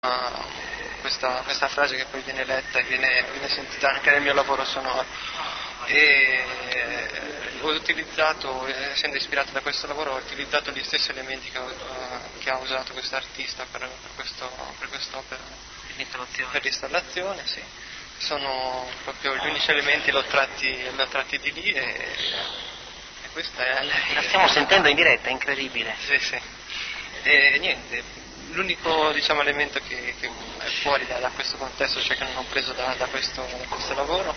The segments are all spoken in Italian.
questa frase che poi viene letta e viene sentita anche nel mio lavoro sonoro, e ho utilizzato, essendo ispirato da questo lavoro, ho utilizzato gli stessi elementi che ha usato questo artista per quest'opera, per l'installazione, sì. Sono proprio gli unici elementi, l'ho tratti di lì, e questa è la stiamo sentendo in diretta, è incredibile. Sì. E niente, l'unico elemento che è fuori da questo contesto, cioè che non ho preso da questo lavoro,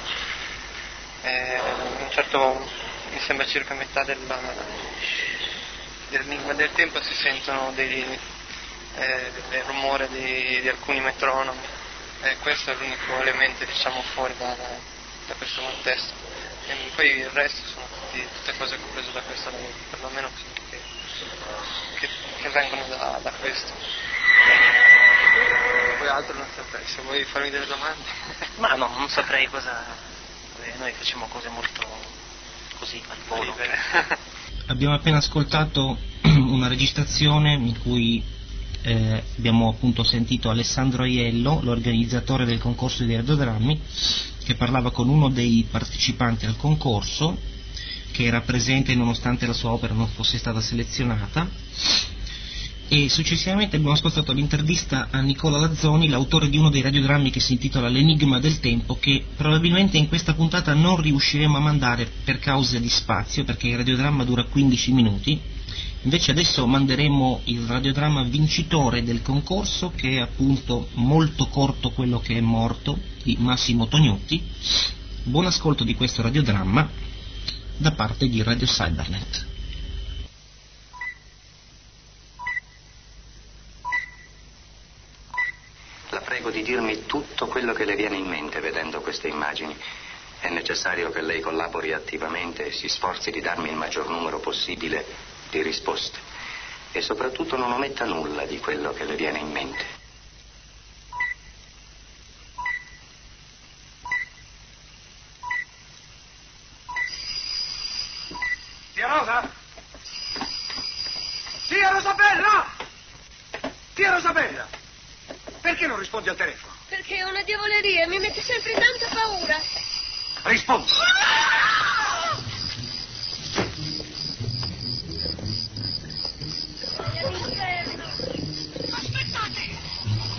un certo, mi sembra circa metà dell'enigma del tempo si sentono del rumore di alcuni metronomi, e questo è l'unico elemento fuori da questo contesto, e poi il resto sono tutte cose che ho preso da questo lavoro, perlomeno che vengono da questo. Poi altro non saprei, se vuoi farmi delle domande. Ma no, non saprei cosa. Noi facciamo cose molto così al volo. Abbiamo appena ascoltato una registrazione in cui abbiamo appunto sentito Alessandro Aiello, l'organizzatore del concorso di radiodrammi, che parlava con uno dei partecipanti al concorso, che era presente nonostante la sua opera non fosse stata selezionata, e successivamente abbiamo ascoltato l'intervista a Nicola Lazzoni, l'autore di uno dei radiodrammi che si intitola L'enigma del tempo, che probabilmente in questa puntata non riusciremo a mandare per causa di spazio, perché il radiodramma dura 15 minuti. Invece adesso manderemo il radiodramma vincitore del concorso, che è appunto Molto corto quello che è morto, di Massimo Tognotti. Buon ascolto di questo radiodramma da parte di Radio Cybernet. La prego di dirmi tutto quello che le viene in mente vedendo queste immagini. È necessario che lei collabori attivamente e si sforzi di darmi il maggior numero possibile di risposte. E soprattutto non ometta nulla di quello che le viene in mente. Tia Rosa? Tia Rosabella! Tia Rosabella! Perché non rispondi al telefono? Perché è una diavoleria, mi mette sempre tanta paura. Rispondi!